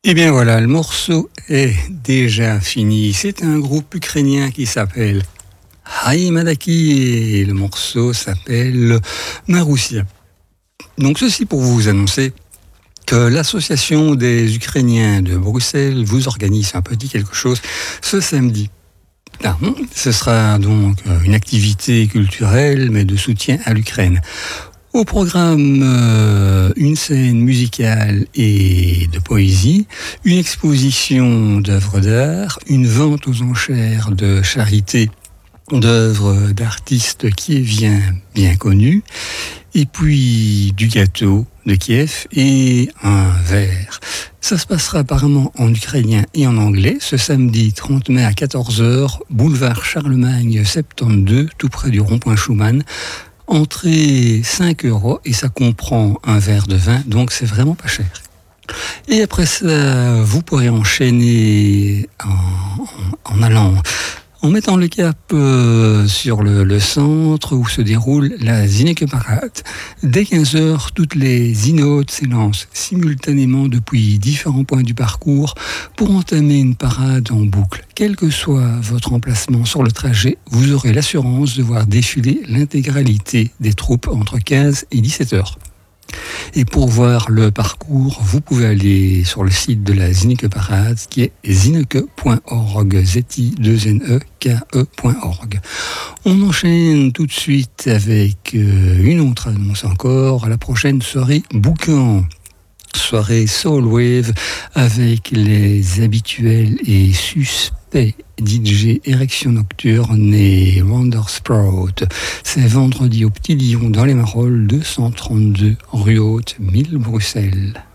Et bien voilà, le morceau est déjà fini. C'est un groupe ukrainien qui s'appelle Haïmadaki et le morceau s'appelle Maroussia. Donc ceci pour vous annoncer que l'association des Ukrainiens de Bruxelles vous organise un petit quelque chose ce samedi. Ce sera donc une activité culturelle mais de soutien à l'Ukraine. Au programme, une scène musicale et de poésie, une exposition d'œuvres d'art, une vente aux enchères de charité d'œuvres d'artistes qui est bien connus, et puis du gâteau de Kiev et un verre. Ça se passera apparemment en ukrainien et en anglais ce samedi 30 mai à 14h, boulevard Charlemagne 72, tout près du rond-point Schumann. Entrée 5 € et ça comprend un verre de vin, donc c'est vraiment pas cher. Et après ça, vous pourrez enchaîner en mettant le cap sur le centre où se déroule la Zinneke Parade. Dès 15h, toutes les Zinnotes s'élancent simultanément depuis différents points du parcours pour entamer une parade en boucle. Quel que soit votre emplacement sur le trajet, vous aurez l'assurance de voir défiler l'intégralité des troupes entre 15 et 17h. Et pour voir le parcours, vous pouvez aller sur le site de la Zinneke Parade qui est zinneke.org, zi2neke.org. On enchaîne tout de suite avec une autre annonce encore, la prochaine soirée Boucan. Soirée Soul Wave avec les habituels et suspects DJ Érection Nocturne et Wonder Sprout. C'est vendredi au Petit Lion dans les Marolles, 232 rue Haute, 1000 Bruxelles.